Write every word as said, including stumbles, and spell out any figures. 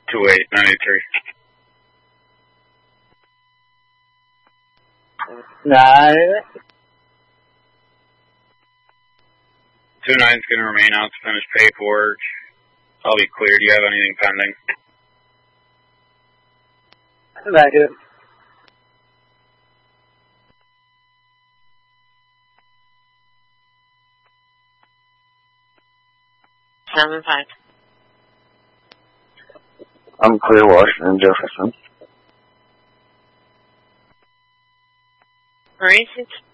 two eight nine eight three. Nine. Two nine's going to remain out to finish paperwork. I'll be clear. Do you have anything pending? Negative. Seven five. I'm clear, Washington, Jefferson. Marie six.